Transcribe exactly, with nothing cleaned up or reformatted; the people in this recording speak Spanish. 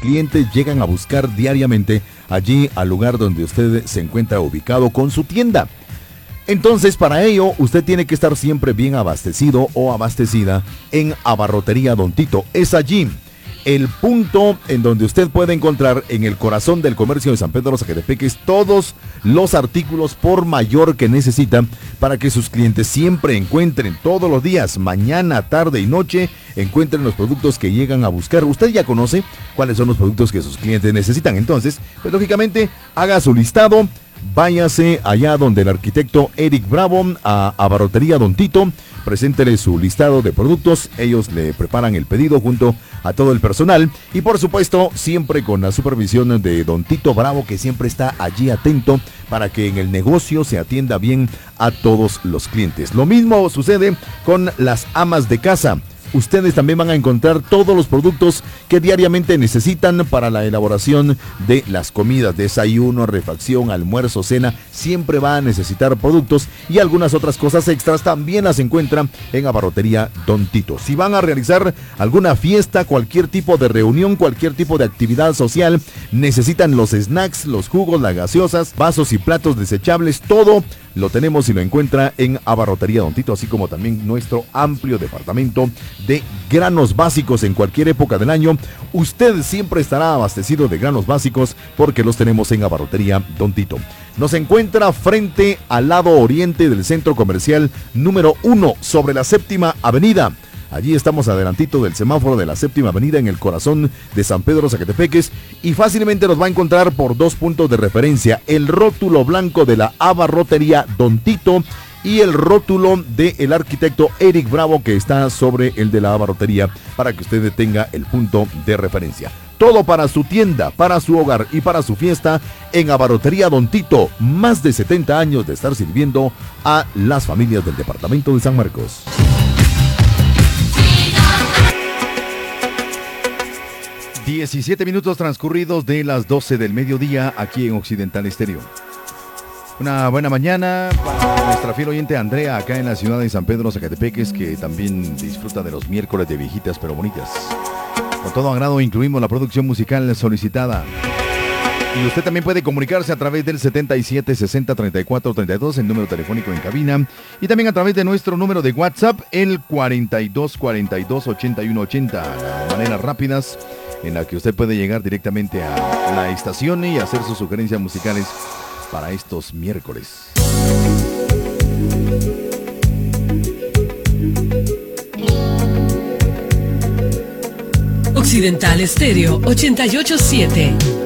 clientes llegan a buscar diariamente allí al lugar donde usted se encuentra ubicado con su tienda. Entonces, para ello, usted tiene que estar siempre bien abastecido o abastecida en Abarrotería Don Tito. Es allí el punto en donde usted puede encontrar en el corazón del comercio de San Pedro Zacatepeques todos los artículos por mayor que necesitan para que sus clientes siempre encuentren todos los días, mañana, tarde y noche, encuentren los productos que llegan a buscar. Usted ya conoce cuáles son los productos que sus clientes necesitan. Entonces, pues lógicamente, haga su listado. Váyase allá donde el arquitecto Eric Bravo, a Abarrotería Don Tito, preséntele su listado de productos, ellos le preparan el pedido junto a todo el personal y por supuesto siempre con la supervisión de Don Tito Bravo, que siempre está allí atento para que en el negocio se atienda bien a todos los clientes. Lo mismo sucede con las amas de casa. Ustedes también van a encontrar todos los productos que diariamente necesitan para la elaboración de las comidas, desayuno, refacción, almuerzo, cena. Siempre va a necesitar productos y algunas otras cosas extras también las encuentran en Abarrotería Don Tito. Si van a realizar alguna fiesta, cualquier tipo de reunión, cualquier tipo de actividad social, necesitan los snacks, los jugos, las gaseosas, vasos y platos desechables, todo lo tenemos y lo encuentra en Abarrotería Don Tito, así como también nuestro amplio departamento de granos básicos en cualquier época del año. Usted siempre estará abastecido de granos básicos porque los tenemos en Abarrotería Don Tito. Nos encuentra frente al lado oriente del centro comercial número uno sobre la Séptima Avenida. Allí estamos adelantito del semáforo de la Séptima Avenida en el corazón de San Pedro Zacatepeques y fácilmente nos va a encontrar por dos puntos de referencia: el rótulo blanco de la Abarrotería Don Tito y el rótulo del arquitecto Eric Bravo, que está sobre el de la Abarrotería, para que usted tenga el punto de referencia. Todo para su tienda, para su hogar y para su fiesta en Abarrotería Don Tito. Más de setenta años de estar sirviendo a las familias del departamento de San Marcos. diecisiete minutos transcurridos de las doce del mediodía aquí en Occidental Estéreo. Una buena mañana para nuestra fiel oyente Andrea acá en la ciudad de San Pedro Zacatepeques, que también disfruta de los miércoles de viejitas pero bonitas. Con todo agrado incluimos la producción musical solicitada. Y usted también puede comunicarse a través del setenta y siete, sesenta, treinta y cuatro, treinta y dos, el número telefónico en cabina. Y también a través de nuestro número de WhatsApp, el cuarenta y dos, cuarenta y dos, ochenta y uno ochenta. Maneras rápidas en la que usted puede llegar directamente a la estación y hacer sus sugerencias musicales para estos miércoles. Occidental Estéreo ochenta y ocho punto siete.